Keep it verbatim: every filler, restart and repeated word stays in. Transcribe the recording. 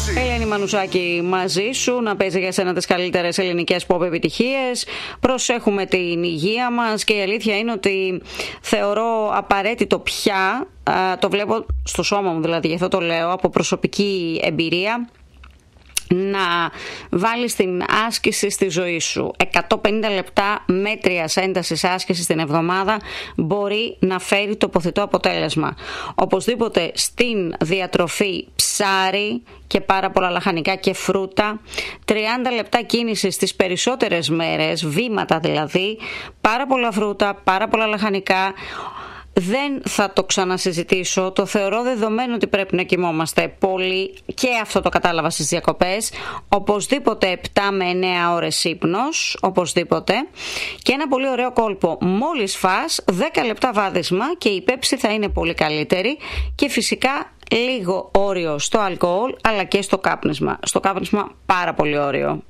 Ελένη Μανουσάκη μαζί σου, να παίζει για σένα τις καλύτερες ελληνικές pop επιτυχίες. Προσέχουμε την υγεία μας και η αλήθεια είναι ότι θεωρώ απαραίτητο πια, το βλέπω στο σώμα μου δηλαδή, γι' αυτό το λέω από προσωπική εμπειρία, να βάλεις την άσκηση στη ζωή σου. εκατόν πενήντα λεπτά μέτριας έντασης άσκησης την εβδομάδα μπορεί να φέρει τοποθετό αποτέλεσμα. Οπωσδήποτε στην διατροφή ψάρι και πάρα πολλά λαχανικά και φρούτα, τριάντα λεπτά κίνηση στις περισσότερες μέρες, βήματα δηλαδή, πάρα πολλά φρούτα, πάρα πολλά λαχανικά. Δεν θα το ξανασυζητήσω, το θεωρώ δεδομένο ότι πρέπει να κοιμόμαστε πολύ και αυτό το κατάλαβα στις διακοπές. Οπωσδήποτε επτά με εννέα ώρες ύπνος, οπωσδήποτε. Και ένα πολύ ωραίο κόλπο, μόλις φας δέκα λεπτά βάδισμα και η πέψη θα είναι πολύ καλύτερη και φυσικά λίγο όριο στο αλκοόλ αλλά και στο κάπνισμα. Στο κάπνισμα πάρα πολύ όριο.